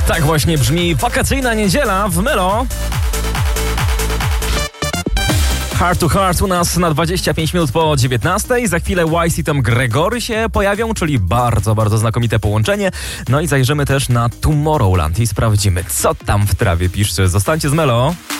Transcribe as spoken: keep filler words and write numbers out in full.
Tak właśnie brzmi wakacyjna niedziela w Melo. Heart to Heart u nas na dwadzieścia pięć minut po dziewiętnastej. Za chwilę Y C tam Gregory się pojawią, czyli bardzo, bardzo znakomite połączenie. No i zajrzymy też na Tomorrowland i sprawdzimy, co tam w trawie piszczy. Zostańcie z Melo.